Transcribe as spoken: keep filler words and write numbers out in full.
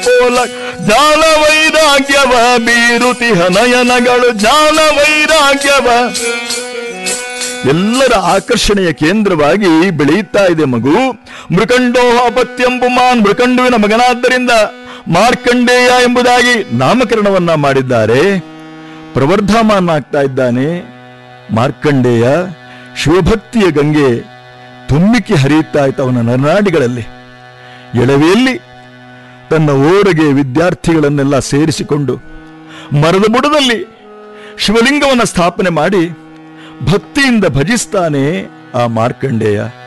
ಪೋಲ ಜ್ಞಾನ ವೈರಾಗ್ಯವ ಬೀರುತಿಹ ನಯನಗಳು ಜ್ಞಾನ ವೈರಾಗ್ಯವ. ಎಲ್ಲರ ಆಕರ್ಷಣೆಯ ಕೇಂದ್ರವಾಗಿ ಬೆಳೆಯುತ್ತಾ ಇದೆ ಮಗು. ಮೃಕಂಡೋ ಅಪತ್ಯಂಬುಮಾನ್, ಮೃಕಂಡುವಿನ ಮಗನಾದ್ದರಿಂದ ಮಾರ್ಕಂಡೇಯ ಎಂಬುದಾಗಿ ನಾಮಕರಣವನ್ನ ಮಾಡಿದ್ದಾರೆ. ಪ್ರವರ್ಧಮಾನ ಆಗ್ತಾ ಇದ್ದಾನೆ ಮಾರ್ಕಂಡೇಯ. ಶಿವಭಕ್ತಿಯ ಗಂಗೆ ತುಮ್ಮಿಕ್ಕಿ ಹರಿಯುತ್ತಾ ಇತ್ತು ಅವನ ನರನಾಡಿಗಳಲ್ಲಿ. ಎಳವೆಯಲ್ಲಿ ತನ್ನ ಓರಗೆ ವಿದ್ಯಾರ್ಥಿಗಳನ್ನೆಲ್ಲ ಸೇರಿಸಿಕೊಂಡು ಮರದ ಬುಡದಲ್ಲಿ ಶಿವಲಿಂಗವನ್ನು ಸ್ಥಾಪನೆ ಮಾಡಿ ಭಕ್ತಿಯಿಂದ ಭಜಿಸ್ತಾನೆ ಆ ಮಾರ್ಕಂಡೇಯ.